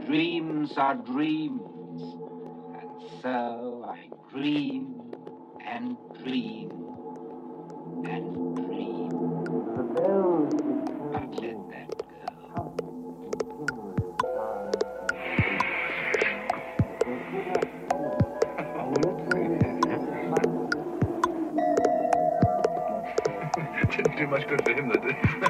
dreams are dreams, and so I dream and dream and dream. The bells But let that go. Didn't do much good for him, though, did it?